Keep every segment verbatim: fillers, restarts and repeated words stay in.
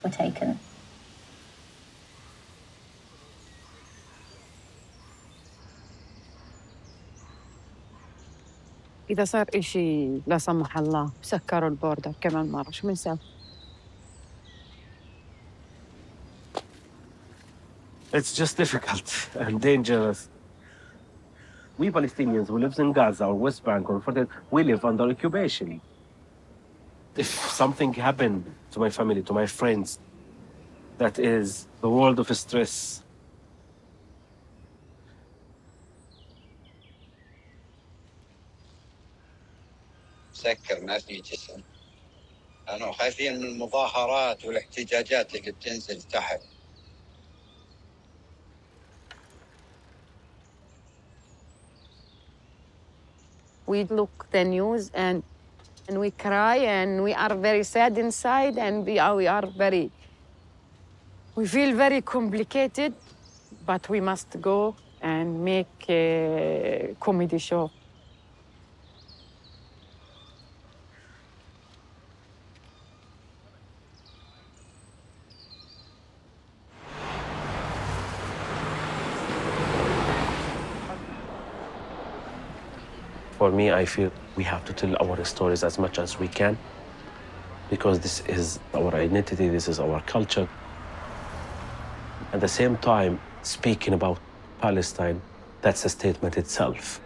were taken. إذا صار إشي لا سمح الله سكروا البوردر كمان مرة شو بنسوي؟ It's just difficult and dangerous. We Palestinians who live in Gaza or West Bank or Jordan, we live under occupation. If something happened to my family, to my friends, that is the world of stress. سكر ما في جسم. أنا خايفين من المظاهرات والاحتجاجات اللي بتنزل تحت. We look the news and and we cry and we are very sad inside and we are, we are very, we feel very complicated, but we must go and make a comedy show. For me, I feel we have to tell our stories as much as we can because this is our identity, this is our culture. At the same time, speaking about Palestine, that's a statement itself.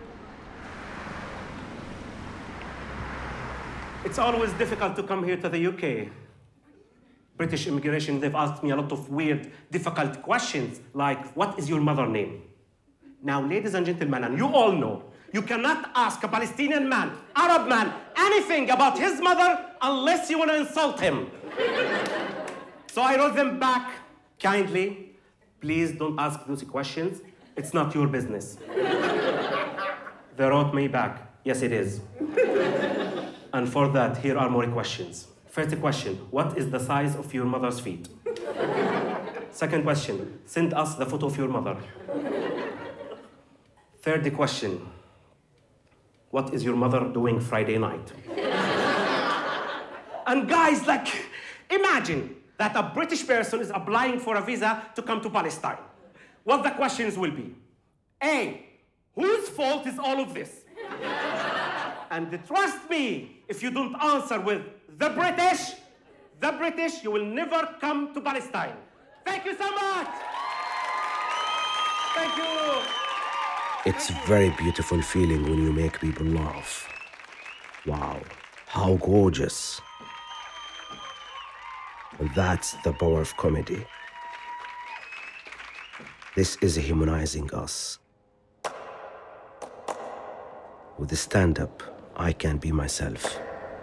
It's always difficult to come here to the U K. British immigration, they've asked me a lot of weird, difficult questions, like, what is your mother's name? Now, ladies and gentlemen, and you all know, you cannot ask a Palestinian man, Arab man, anything about his mother unless you want to insult him. So I wrote them back kindly. Please don't ask those questions. It's not your business. They wrote me back, yes, it is. And for that, here are more questions. First question, what is the size of your mother's feet? Second question, send us the photo of your mother. Third question, what is your mother doing Friday night? And guys, like, imagine that a British person is applying for a visa to come to Palestine. What the questions will be? A, whose fault is all of this? And trust me, if you don't answer with the British, the British, you will never come to Palestine. Thank you so much. Thank you. It's a very beautiful feeling when you make people laugh. Wow, how gorgeous. And that's the power of comedy. This is humanizing us. With the stand-up, I can be myself.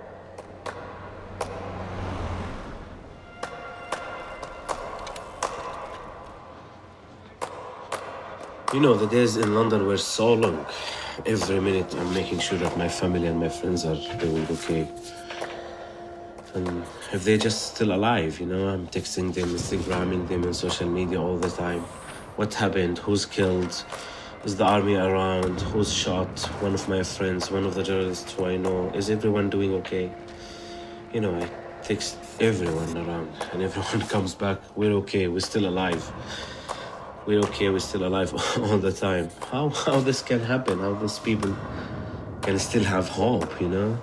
You know, the days in London were so long. Every minute I'm making sure that my family and my friends are doing okay. And if they're just still alive, you know, I'm texting them, Instagramming them on social media all the time. What happened? Who's killed? Is the army around? Who's shot? One of my friends, one of the journalists who I know. Is everyone doing okay? You know, I text everyone around and everyone comes back. We're okay, we're still alive. We're okay, we're still alive all the time. How, how this can happen? How these people can still have hope, you know?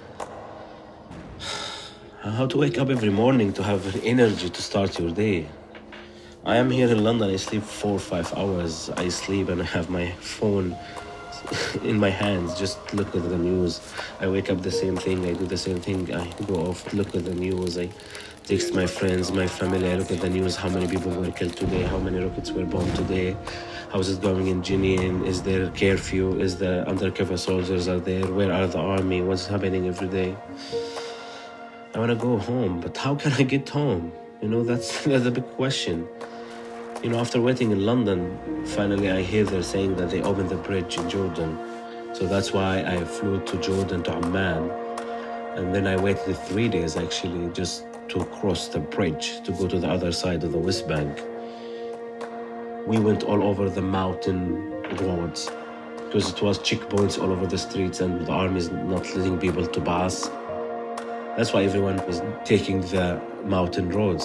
How to wake up every morning to have energy to start your day. I am here in London, I sleep four or five hours. I sleep and I have my phone in my hands, just look at the news. I wake up the same thing, I do the same thing. I go off, look at the news. I text my friends, my family, I look at the news, how many people were killed today, how many rockets were bombed today, how is it going in Jenin, is there curfew, is the undercover soldiers are there, where are the army, what's happening every day. I want to go home, but how can I get home? You know, that's, that's a big question. You know, after waiting in London, finally I hear they're saying that they opened the bridge in Jordan. So that's why I flew to Jordan, to Amman. And then I waited three days, actually, just to cross the bridge, to go to the other side of the West Bank. We went all over the mountain roads, because it was checkpoints all over the streets and the army is not letting people to pass. That's why everyone is taking the mountain roads.